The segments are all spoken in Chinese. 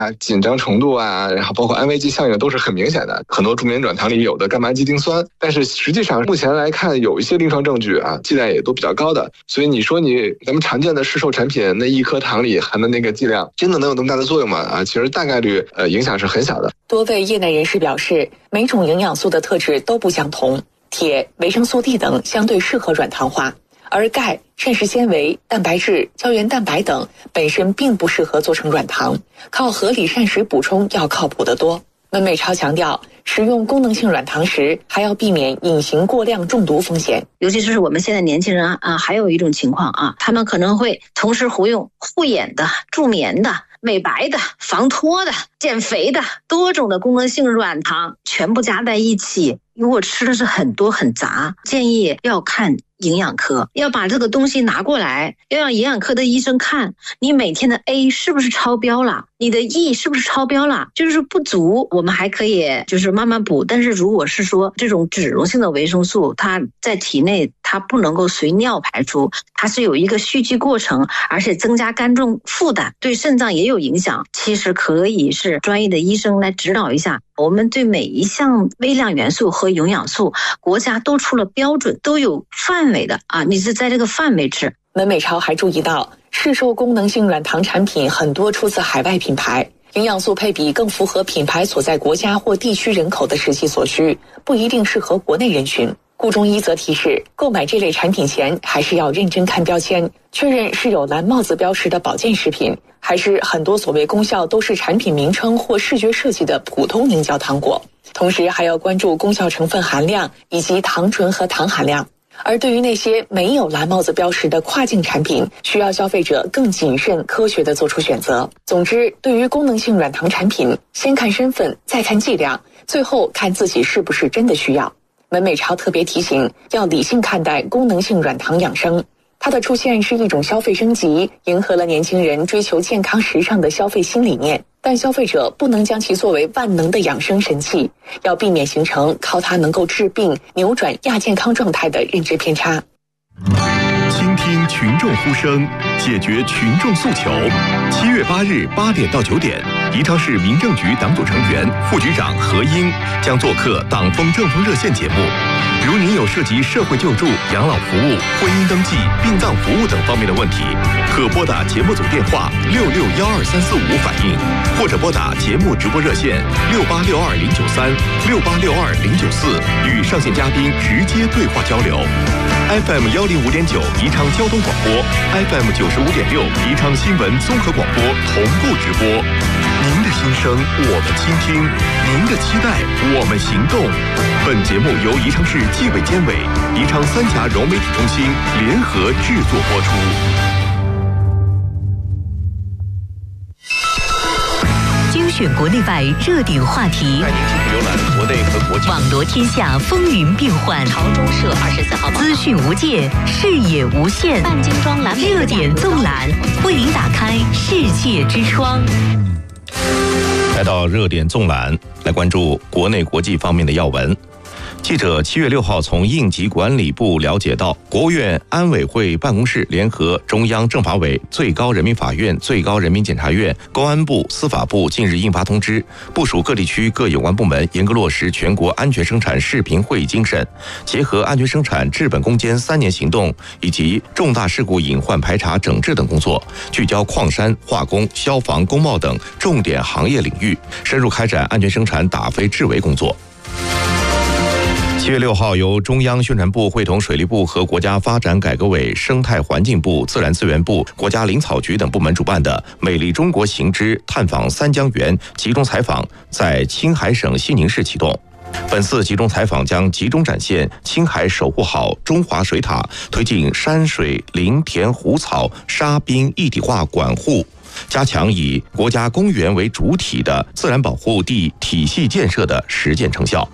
紧张程度然后包括安慰剂效应都是很明显的。很多助眠软糖里有的干嘛肌丁酸，但是实际上目前来看，有一些临床证据剂量也都比较高的。所以你说咱们常见的市售产品那一颗糖里含的那个剂量，真的能有那么大的作用吗？其实大概率影响是很小的。 多位业内人士表示，每种营养素的特质都不相同，铁、维生素 D 等相对适合软糖化，而钙、膳食纤维、蛋白质、胶原蛋白等本身并不适合做成软糖，靠合理膳食补充要靠谱得多。温美超强调，使用功能性软糖时还要避免隐形过量中毒风险。 尤其是我们现在年轻人还有一种情况他们可能会同时服用护眼的、助眠的、美白的、防脱的、减肥的多种的功能性软糖全部加在一起，如果吃的是很多很杂，建议要看营养科，要把这个东西拿过来，要让营养科的医生看你每天的 A 是不是超标了，你的 E 是不是超标了，就是不足我们还可以就是慢慢补。但是如果是说这种脂溶性的维生素，它在体内它不能够随尿排出，它是有一个蓄积过程，而且增加肝脏负担，对肾脏也有影响。其实可以是专业的医生来指导一下。我们对每一项微量元素和营养素，国家都出了标准，都有范围的你是在这个范围吃。 温美超还注意到，市售功能性软糖产品很多出自海外品牌，营养素配比更符合品牌所在国家或地区人口的实际所需，不一定适合国内人群。顾中医则提示，购买这类产品前还是要认真看标签，确认是有蓝帽子标识的保健食品，还是很多所谓功效都是产品名称或视觉设计的普通凝胶糖果。同时还要关注功效成分含量以及糖醇和糖含量。而对于那些没有蓝帽子标识的跨境产品，需要消费者更谨慎科学地做出选择。总之，对于功能性软糖产品，先看身份，再看剂量，最后看自己是不是真的需要。温美超特别提醒，要理性看待功能性软糖养生，它的出现是一种消费升级，迎合了年轻人追求健康时尚的消费新理念，但消费者不能将其作为万能的养生神器，要避免形成靠它能够治病、扭转亚健康状态的认知偏差。 倾听群众呼声，解决群众诉求。7月8日8点到9点，宜昌市民政局党组成员、副局长何英将做客党风政风热线节目。如您有涉及社会救助、养老服务、婚姻登记、殡葬服务等方面的问题，可拨打节目组电话6612-345反映，或者拨打节目直播热线6862-093、6862-094，与上线嘉宾直接对话交流。FM 105.9宜昌交通广播， FM 95.6宜昌新闻综合广播同步直播。您的心声我们倾听，您的期待我们行动。本节目由宜昌市纪委监委、宜昌三峡融媒体中心联合制作播出。 精选国内外热点话题， 带您继续浏览国内和国际。 网罗天下风云变幻。 朝中社24号资讯无界，视野无限。 半精装蓝热点纵览，为您打开世界之窗。 来到热点纵览，来关注国内国际方面的要闻。记者7月6号从应急管理部了解到，国务院安委会办公室联合中央政法委、最高人民法院、最高人民检察院、公安部、司法部近日印发通知，部署各地区各有关部门严格落实全国安全生产视频会议精神，结合安全生产治本攻坚3年行动以及重大事故隐患排查整治等工作，聚焦矿山、化工、消防、工贸等重点行业领域，深入开展安全生产打非治伪工作。7月6号，由中央宣传部会同水利部和国家发展改革委、生态环境部、自然资源部、国家林草局等部门主办的“美丽中国行之探访三江源”集中采访在青海省西宁市启动。本次集中采访将集中展现青海守护好中华水塔，推进山水林田湖草沙滨一体化管护，加强以国家公园为主体的自然保护地体系建设的实践成效。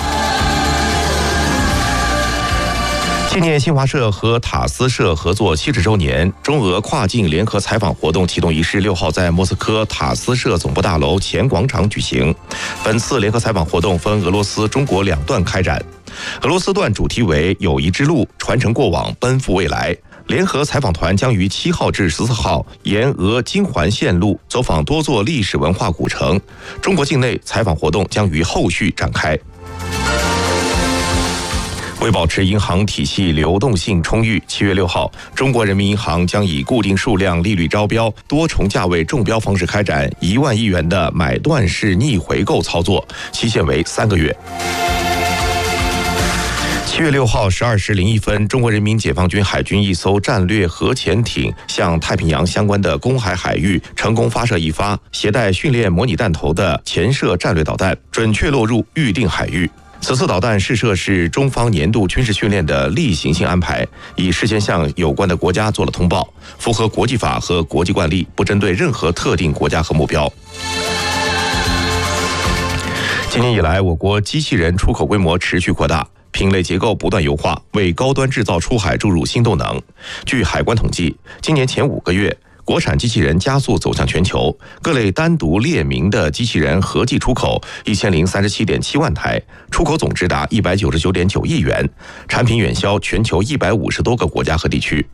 纪念新华社和塔斯社合作70周年，中俄跨境联合采访活动启动仪式6号在莫斯科塔斯社总部大楼前广场举行。本次联合采访活动分俄罗斯、中国2段开展。俄罗斯段主题为友谊之路，传承过往，奔赴未来。 联合采访团将于7号至14号沿俄京环线路走访多座历史文化古城。中国境内采访活动将于后续展开。为保持银行体系流动性充裕，7月6号，中国人民银行将以固定数量利率招标、多重价位中标方式开展1万亿元的买断式逆回购操作，期限为3个月。7月6号12时01分，中国人民解放军海军一艘战略核潜艇向太平洋相关的公海海域成功发射一发携带训练模拟弹头的潜射战略导弹，准确落入预定海域。此次导弹试射是中方年度军事训练的例行性安排，已事先向有关的国家做了通报，符合国际法和国际惯例，不针对任何特定国家和目标。今年以来，我国机器人出口规模持续扩大，品类结构不断优化，为高端制造出海注入新动能。据海关统计，今年前5个月，国产机器人加速走向全球，各类单独列明的机器人合计出口1037.7万台，出口总值达199.9亿元，产品远销全球150多个国家和地区。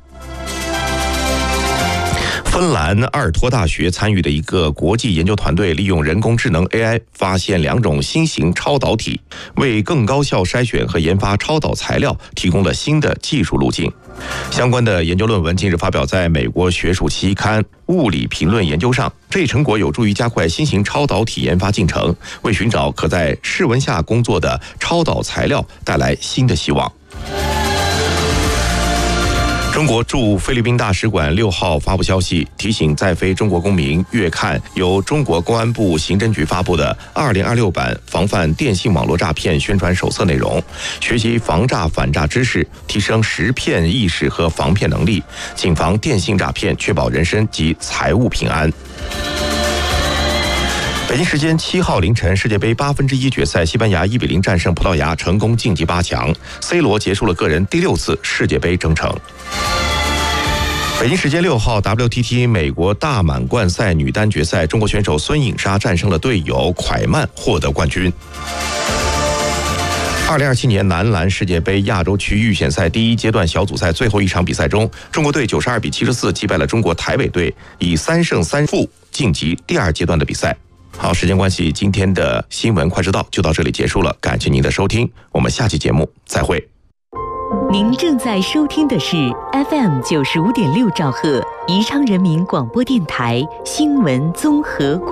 芬兰阿尔托大学参与的一个国际研究团队，利用人工智能 AI 发现2种新型超导体，为更高效筛选和研发超导材料提供了新的技术路径。相关的研究论文近日发表在美国学术期刊《物理评论研究》上，这一成果有助于加快新型超导体研发进程，为寻找可在室温下工作的超导材料带来新的希望。中国驻菲律宾大使馆6号发布消息，提醒在菲中国公民阅看由中国公安部刑侦局发布的2026版防范电信网络诈骗宣传手册内容，学习防诈反诈知识，提升识骗意识和防骗能力，谨防电信诈骗，确保人身及财物平安。北京时间7号凌晨，世界杯1/8决赛，西班牙1比0战胜葡萄牙，成功晋级8强。C 罗结束了个人第6次世界杯征程。北京时间6号 ，WTT 美国大满贯赛女单决赛，中国选手孙颖莎战胜了队友蒯曼，获得冠军。2027年男篮世界杯亚洲区预选赛第1阶段小组赛最后一场比赛中，中国队92比74击败了中国台北队，以3胜3负晋级第2阶段的比赛。好，时间关系，今天的新闻快知道就到这里结束了，感谢您的收听，我们下期节目再会。 您正在收听的是 FM 95.6兆赫，宜昌人民广播电台新闻综合广播。